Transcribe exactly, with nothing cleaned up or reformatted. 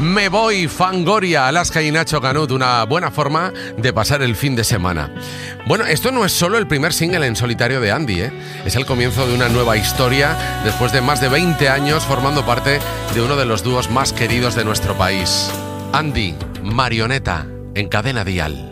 Me voy, Fangoria, Alaska y Nacho Canut, una buena forma de pasar el fin de semana. Bueno, esto no es solo el primer single en solitario de Andy, ¿eh? Es el comienzo de una nueva historia después de más de veinte años formando parte de uno de los dúos más queridos de nuestro país. Andy, Marioneta, en Cadena Dial.